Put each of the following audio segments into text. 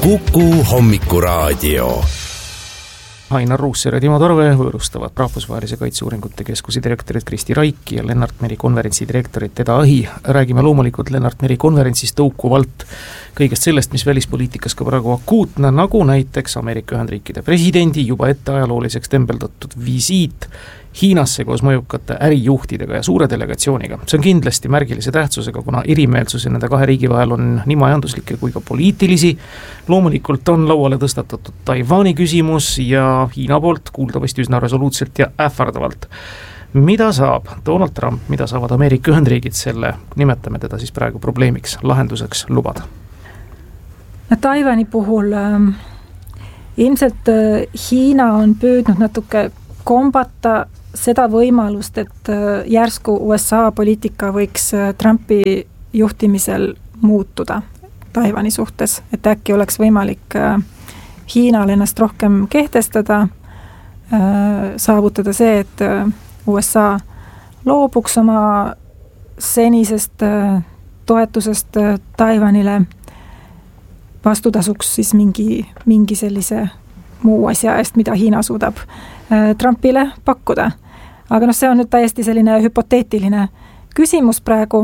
Kuku hommikuraadio. Ainar Ruussaar ja Timo Tarve võõrustavad Rahvusvahelise Kaitseuuringute Keskuse direktorit Kristi Raiki ja Lennart Meri konverentsi direktorit Eda Ahi. Räägime loomulikult Lennart Meri konverentsist tõukuvalt kõigest sellest, mis välispoliitikas ka praegu akuutne, nagu näiteks Ameerika Ühendriikide presidendi juba ette ajalooliseks tembeldatud visiit Hiinasse koos mõjukate ärijuhtidega ja suure delegatsiooniga. See on kindlasti märgilise tähtsusega, kuna erimeelsusi nende kahe riigi vahel on nii majanduslikke kui ka poliitilisi. Loomulikult on lauale tõstatatud Taiwani küsimus ja Hiina poolt kuuldavasti üsna resoluutselt ja ähvardavalt. Mida saab Donald Trump, mida saavad Ameerika Ühendriigid selle, nimetame teda siis praegu probleemiks, lahenduseks lubada? Taiwani puhul ilmselt Hiina on püüdnud natuke kombata seda võimalust, et järsku USA poliitika võiks Trumpi juhtimisel muutuda Taiwani suhtes, et äkki oleks võimalik Hiinal ennast rohkem kehtestada, saavutada see, et USA loobuks oma senisest toetusest Taiwanile, vastutasuks siis mingi sellise muu asja eest, mida Hiina suudab Trumpile pakkuda. Aga see on nüüd täiesti selline hüpoteetiline küsimus praegu.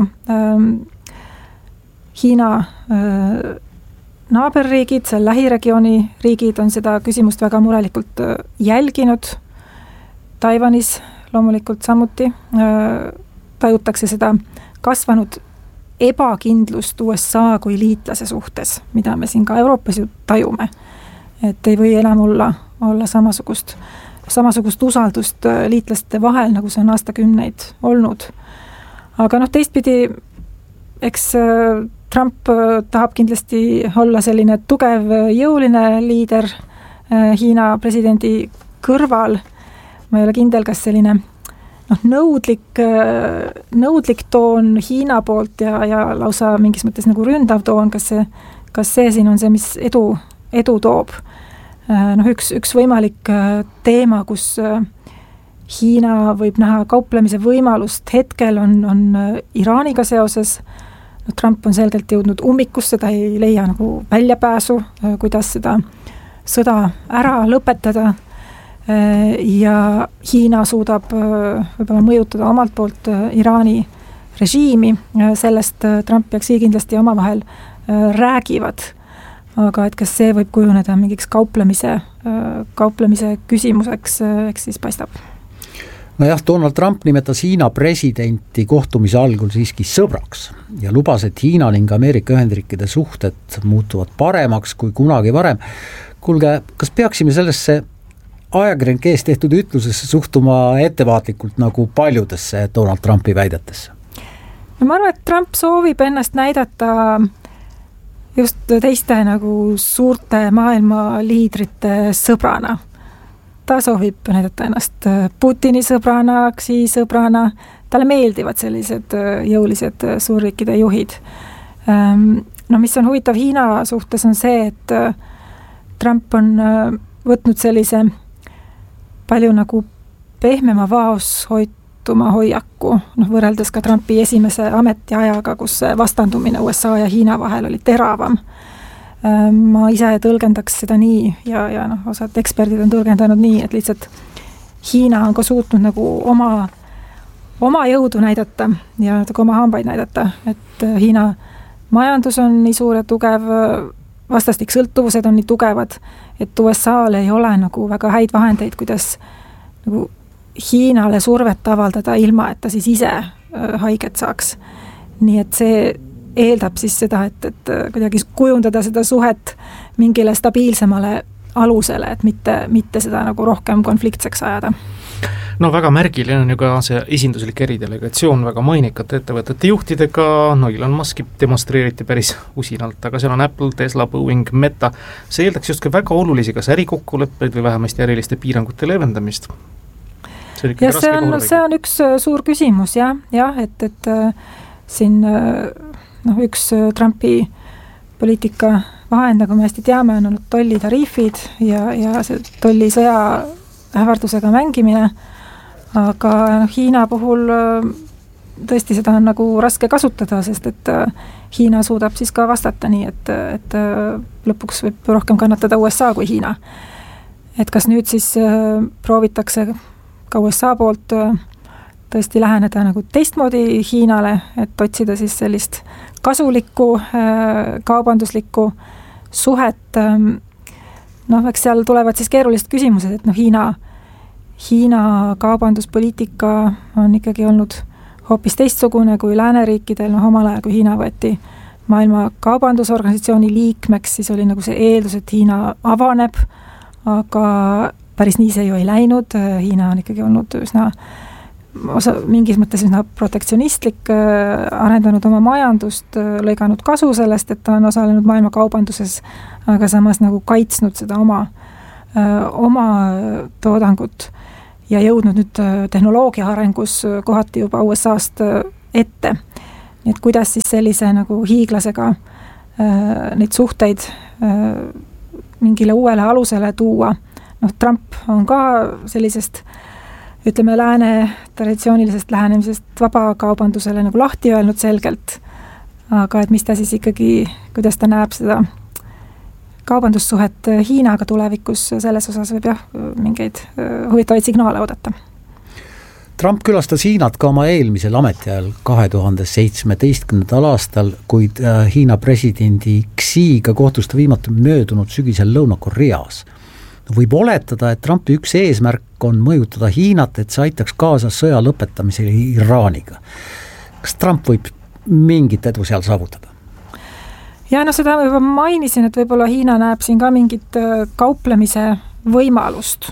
Hiina naaberriigid, seal lähiregiooni riigid on seda küsimust väga murelikult jälginud. Taiwanis loomulikult samuti tajutakse seda kasvanud ebakindlust USA kui liitlase suhtes, mida me siin ka Euroopas ju tajume. Et ei või enam olla samasugust usaldust liitlaste vahel, nagu see on aastakümneid olnud. Aga teistpidi, eks Trump tahab kindlasti olla selline tugev, jõuline liider Hiina presidendi kõrval. Ma ei ole kindel, kas selline nõudlik toon Hiina poolt ja lausa mingis mõttes nagu ründav toon, kas see siin on see, mis edu toob. Üks võimalik teema, kus Hiina võib näha kauplemise võimalust hetkel on Iraaniga seoses. Trump on selgelt jõudnud ummikusse, ta ei leia nagu väljapääsu, kuidas seda sõda ära lõpetada. Ja Hiina suudab võib-olla mõjutada omalt poolt Iraani režiimi, sellest Trump ja Xi kindlasti omavahel räägivad. Aga et kas see võib kujuneda mingiks kauplemise küsimuseks, eks siis paistab. Jah, Donald Trump nimetas Hiina presidenti kohtumise algul siiski sõbraks ja lubas, et Hiina ning Ameerika Ühendriikide suhted muutuvad paremaks kui kunagi varem. Kuulge, kas peaksime sellesse ajakirjanike ees tehtud ütlusesse suhtuma ettevaatlikult nagu paljudesse Donald Trumpi väidetesse? Ma arvan, et Trump soovib ennast näidata just teiste nagu suurte maailma liidrite sõbrana. Ta soovib näidata ennast Putini sõbrana, Xi sõbrana. Talle meeldivad sellised jõulised suurriikide juhid. Mis on huvitav Hiina suhtes on see, et Trump on võtnud sellise palju nagu pehmema vaoshoituma hoiaku, võrreldes ka Trumpi esimese ametiajaga, kus vastandumine USA ja Hiina vahel oli teravam. Ma ise tõlgendaks seda nii ja osad eksperdid on tõlgendanud nii, et lihtsalt Hiina on ka suutnud nagu oma jõudu näidata ja oma hambaid näidata, et Hiina majandus on nii suur ja tugev, vastastik sõltuvused on nii tugevad, et USA-l ei ole nagu väga häid vahendeid, kuidas nagu Hiinale survet avaldada ilma, et ta siis ise haiget saaks. Nii et see eeldab siis seda, et kuidagi kujundada seda suhet mingile stabiilsemale alusele, et mitte seda nagu rohkem konfliktseks ajada. Väga märgiline on ju ka see esinduslik eridelegatsioon väga mainikate ettevõtete juhtidega, Elon Muski demonstreeriti päris usinalt, aga seal on Apple, Tesla, Boeing, Meta. See eeldaks justkui väga olulisi kas ärikokkuleppeid või vähemasti äriliste piirangute leevendamist. See on üks suur küsimus, et siin üks Trumpi poliitika vahend, nagu me hästi teame, on olnud tollitariifid ja see tollisõja ähvardusega mängimine, aga Hiina puhul tõesti seda on nagu raske kasutada, sest et Hiina suudab siis ka vastata nii, et lõpuks võib rohkem kannatada USA kui Hiina. Et kas nüüd siis proovitakse ka USA poolt tõesti läheneda nagu teistmoodi Hiinale, et otsida siis sellist kasulikku, kaubanduslikku suhet. Eks seal tulevad siis keerulised küsimused, et Hiina kaubanduspoliitika on ikkagi olnud hoopis teistsugune kui lääneriikidel, omal ajal kui Hiina võeti maailma kaubandusorganisatsiooni liikmeks, siis oli nagu see eeldus, et Hiina avaneb, aga päris nii see ju ei läinud, Hiina on ikkagi olnud mingis mõttes üsna protektsionistlik, arendanud oma majandust, lõiganud kasu sellest, et ta on osalenud maailma kaubanduses, aga samas nagu kaitsnud seda oma toodangut ja jõudnud nüüd tehnoloogia arengus kohati juba USA-st ette. Nii et kuidas siis sellise nagu hiiglasega neid suhteid mingile uuele alusele tuua. Trump on ka sellisest, ütleme, lääne traditsioonilisest lähenemisest vabakaubandusele nagu lahti öelnud selgelt, aga et mis ta siis ikkagi, kuidas ta näeb seda kaubandussuhet Hiinaga tulevikus, selles osas võib mingeid huvitavaid signaale oodata. Trump külastas Hiinat ka oma eelmisel ametiajal 2017. aastal, kuid Hiina presidendi Xiga kohtus ta viimati möödunud sügisel Lõuna-Koreas. Võib oletada, et Trumpi üks eesmärk on mõjutada Hiinat, et see aitaks kaasa sõja lõpetamisele Iraaniga. Kas Trump võib mingit edu seal saavutada? Ja seda juba mainisin, et võib-olla Hiina näeb siin ka mingit kauplemise võimalust.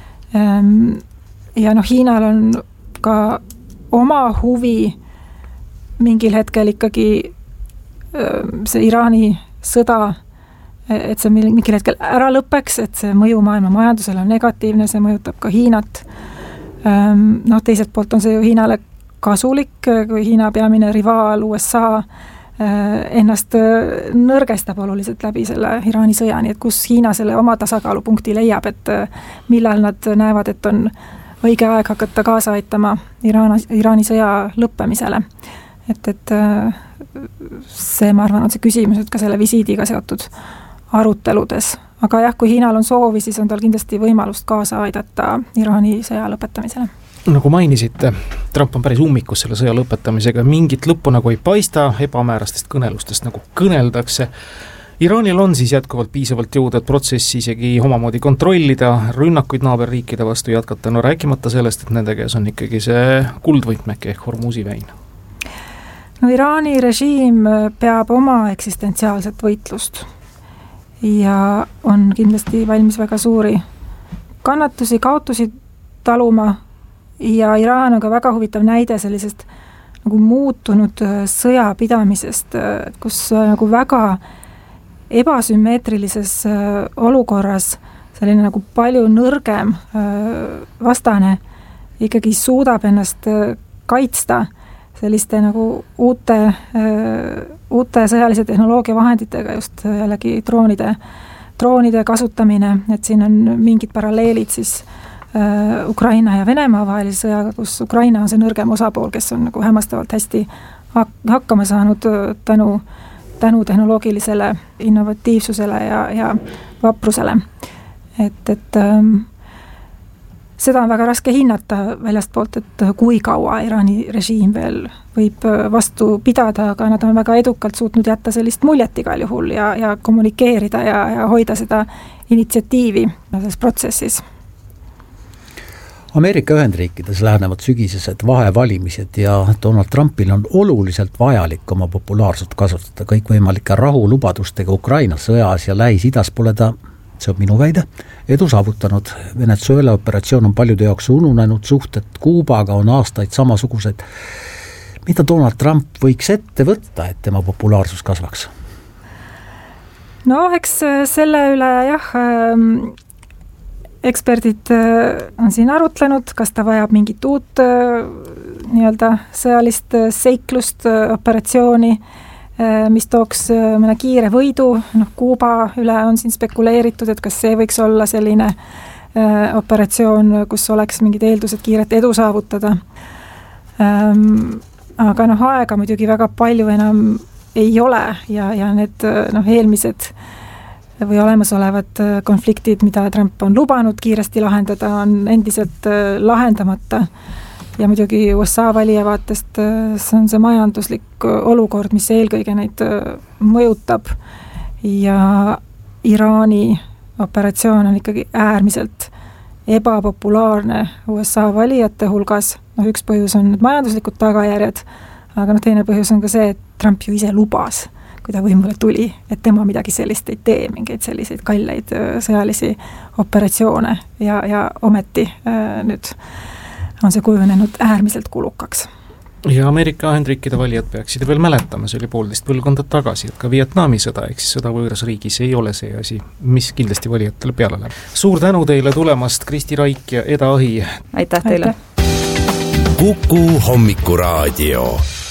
Ja Hiinal on ka oma huvi mingil hetkel ikkagi see Iraani sõda, et see mingil hetkel ära lõpeks, et see mõju maailma majandusele on negatiivne, see mõjutab ka Hiinat. Teiselt poolt on see ju Hiinale kasulik, kui Hiina peamine rivaal USA ennast nõrgestab oluliselt läbi selle Iraani sõja, nii et kus Hiina selle oma tasakaalupunkti leiab, et millal nad näevad, et on õige aeg hakata kaasa aitama Iraani sõja lõppemisele. Et see, ma arvan, on see küsimus, et ka selle visiidiga seotud aruteludes. Aga jah, kui Hiinal on soovi, siis on tal kindlasti võimalust kaasa aidata Iraani sõja lõpetamisele. Nagu mainisite, Trump on päris ummikus selle sõja lõpetamisega, mingit lõppu nagu ei paista, ebamäärastest kõnelustest nagu kõneldakse. Iraanil on siis jätkuvalt piisavalt jõuda, et protsessi isegi omamoodi kontrollida, rünnakuid naaberriikide vastu jätkata, rääkimata sellest, et nende käes on ikkagi see kuldvõtmeke ehk Hormuzi väin. Iraani režiim peab oma eksistentsiaalset võitlust ja on kindlasti valmis väga suuri kannatusi, kaotusi taluma. Ja Iraan on ka väga huvitav näide sellisest nagu muutunud sõjapidamisest, kus nagu väga ebasümmeetrilises olukorras selline nagu palju nõrgem vastane ikkagi suudab ennast kaitsta selliste nagu uute sõjalise tehnoloogia vahenditega, just jällegi droonide kasutamine, et siin on mingid paralleelid siis Ukraina ja Venemaa vahelise sõjaga, kus Ukraina on see nõrgem osapool, kes on nagu hämmastavalt hästi hakkama saanud tänu tehnoloogilisele innovatiivsusele ja vaprusele. Et seda on väga raske hinnata väljastpoolt, et kui kaua Iraani režiim veel võib vastu pidada, aga nad on väga edukalt suutnud jätta sellist muljet igal juhul ja kommunikeerida ja hoida seda initsiatiivi selles protsessis. Ameerika Ühendriikides lähenevad sügisesed vahevalimised ja Donald Trumpil on oluliselt vajalik oma populaarsust kasutada kõikvõimalike rahulubadustega Ukraina sõjas ja Lähis-Idas pole ta, see on minu väide, edu saavutanud. Venezuela operatsioon on paljude jaoks ununenud, suhted Kuubaga on aastaid samasugused. Mida Donald Trump võiks ette võtta, et tema populaarsus kasvaks? Eks selle üle eksperdid on siin arutlenud, kas ta vajab mingit uut nii-öelda sõjalist seiklust, operatsiooni, mis tooks mõne kiire võidu. Kuuba üle on siin spekuleeritud, et kas see võiks olla selline operatsioon, kus oleks mingid eeldused kiiret edu saavutada. aga aega muidugi väga palju enam ei ole ja need eelmised või olemasolevad konfliktid, mida Trump on lubanud kiiresti lahendada, on endiselt lahendamata. Ja muidugi USA valija vaatest see on see majanduslik olukord, mis eelkõige neid mõjutab. Ja Iraani operatsioon on ikkagi äärmiselt ebapopulaarne USA valijate hulgas. Üks põhjus on need majanduslikud tagajärjed, aga teine põhjus on ka see, et Trump ju ise lubas, kui ta võimule tuli, et tema midagi sellist ei tee, mingeid selliseid kalleid sõjalisi operatsioone ja ometi nüüd on see kujunenud äärmiselt kulukaks. Ja Ameerika Ühendriikide valijad peaksid veel mäletama, see oli 1,5 põlvkonda tagasi, et ka Vietnami sõda, ehk siis sõda võõras riigis ei ole see asi, mis kindlasti valijatele peale läheb. Suur tänu teile tulemast, Kristi Raik ja Eda Ahi. Aitäh teile! Kuku Hommikuraadio.